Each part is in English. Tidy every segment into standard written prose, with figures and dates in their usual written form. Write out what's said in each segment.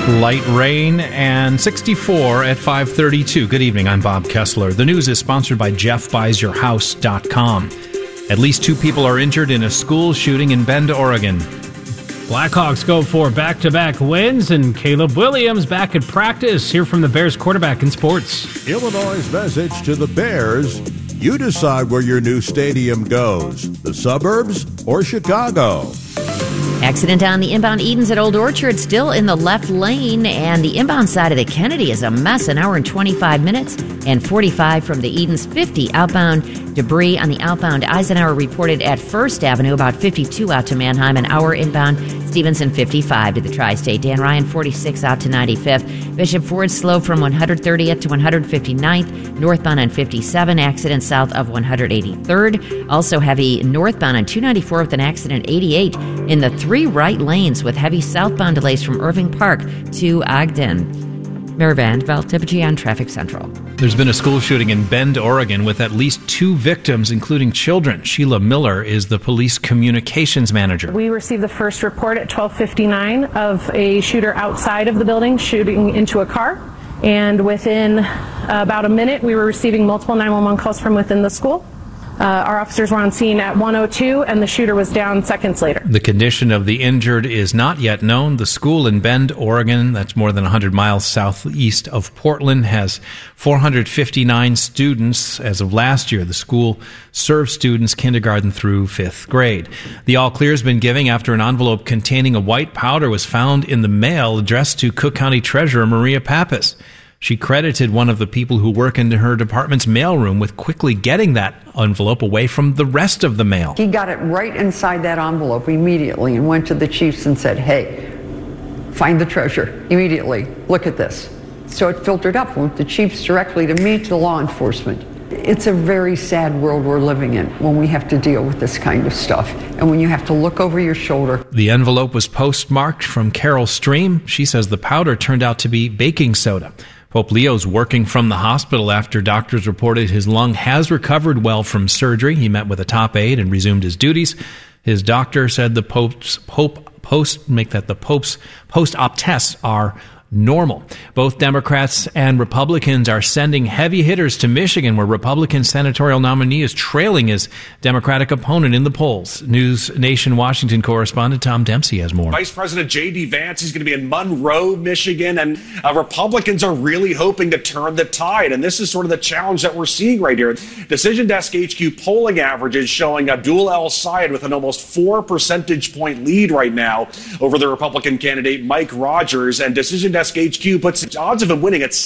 Light rain and 64 at 5:32. Good evening, I'm Bob Kessler. The news is sponsored by JeffBuysYourHouse.com. At least 2 people are injured in a school shooting in Bend, Oregon. Blackhawks go for back-to-back wins, and Caleb Williams back at practice. Hear from the Bears quarterback in sports. Illinois' message to the Bears: you decide where your new stadium goes, the suburbs or Chicago. Accident on the inbound Edens at Old Orchard, still in the left lane, and the inbound side of the Kennedy is a mess. An hour and 25 minutes, and 45 from the Edens. 50 outbound debris on the outbound Eisenhower reported at First Avenue, about 52 out to Manheim. An hour inbound Stevenson, 55 to the Tri-State. Dan Ryan, 46 out to 95th. Bishop Ford slow from 130th to 159th. Northbound on 57, accident south of 183rd. Also heavy northbound on 294 with an accident 88 in the 3 right lanes with heavy southbound delays from Irving Park to Ogden. Mary Van Velt, WGN Traffic Central. There's been a school shooting in Bend, Oregon, with at least 2 victims, including children. Sheila Miller is the police communications manager. We received the first report at 12:59 of a shooter outside of the building shooting into a car. And within about a minute, we were receiving multiple 911 calls from within the school. Our officers were on scene at 1:02, and the shooter was down seconds later. The condition of the injured is not yet known. The school in Bend, Oregon, that's more than 100 miles southeast of Portland, has 459 students. As of last year, the school serves students kindergarten through 5th grade. The all-clear has been given after an envelope containing a white powder was found in the mail addressed to Cook County Treasurer Maria Pappas. She credited one of the people who work in her department's mailroom with quickly getting that envelope away from the rest of the mail. He got it right inside that envelope immediately and went to the chiefs and said, hey, find the treasure immediately. Look at this. So it filtered up from the chiefs directly to me, to law enforcement. It's a very sad world we're living in when we have to deal with this kind of stuff and when you have to look over your shoulder. The envelope was postmarked from Carol Stream. She says the powder turned out to be baking soda. Pope Leo's working from the hospital after doctors reported his lung has recovered well from surgery. He met with a top aide and resumed his duties. His doctor said the Pope's post-op tests are normal. Both Democrats and Republicans are sending heavy hitters to Michigan, where Republican senatorial nominee is trailing his Democratic opponent in the polls. News Nation Washington correspondent Tom Dempsey has more. Vice President J.D. Vance is going to be in Monroe, Michigan, and Republicans are really hoping to turn the tide. And this is sort of the challenge that we're seeing right here. Decision Desk HQ polling averages showing Abdul El-Sayed with an almost 4 percentage point lead right now over the Republican candidate Mike Rogers, and Decision Desk HQ puts the odds of him winning at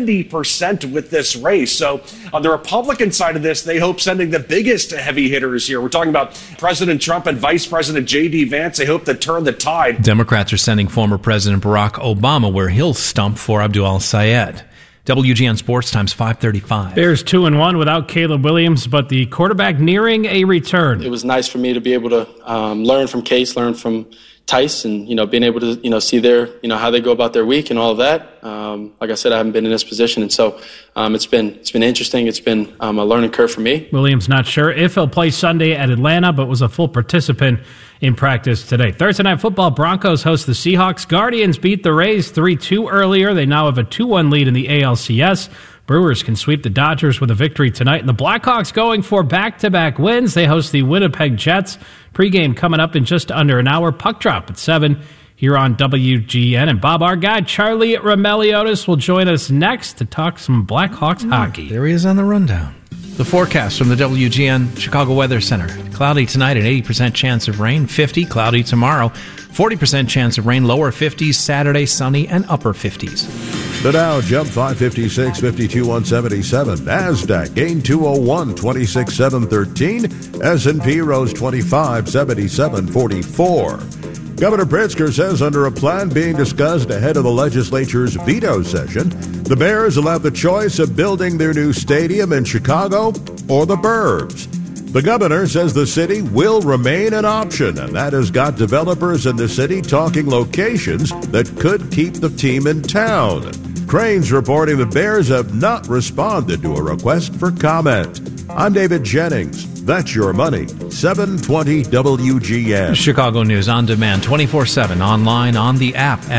70% with this race. So on the Republican side of this, they hope sending the biggest heavy hitters here. We're talking about President Trump and Vice President J.D. Vance. They hope to turn the tide. Democrats are sending former President Barack Obama, where he'll stump for Abdul El-Sayed. WGN Sports Times 5:35. Bears 2-1 without Caleb Williams, but the quarterback nearing a return. It was nice for me to be able to learn from Case, learn from Tice, and being able to see their how they go about their week and all of that. Like I said, I haven't been in this position, and so it's been interesting. It's been a learning curve for me. Williams not sure if he'll play Sunday at Atlanta, but was a full participant in practice today. Thursday Night Football, Broncos host the Seahawks. Guardians beat the Rays 3-2 earlier. They now have a 2-1 lead in the ALCS. Brewers can sweep the Dodgers with a victory tonight. And the Blackhawks going for back-to-back wins. They host the Winnipeg Jets. Pregame coming up in just under an hour. Puck drop at 7 here on WGN. And Bob, our guy, Charlie Roumeliotis, will join us next to talk some Blackhawks hockey. There he is on the rundown. The forecast from the WGN Chicago Weather Center. Cloudy tonight, an 80% chance of rain. 50, cloudy tomorrow. 40% chance of rain, lower 50s. Saturday, sunny and upper 50s. The Dow jumped 556, 52,177. NASDAQ gained 201, 26,713. S&P rose 25, 7744. Governor Pritzker says under a plan being discussed ahead of the legislature's veto session, the Bears will have the choice of building their new stadium in Chicago or the Burbs. The governor says the city will remain an option, and that has got developers in the city talking locations that could keep the team in town. Crane's reporting the Bears have not responded to a request for comment. I'm David Jennings. That's your money. 720 WGN. Chicago News on demand 24/7 online on the app.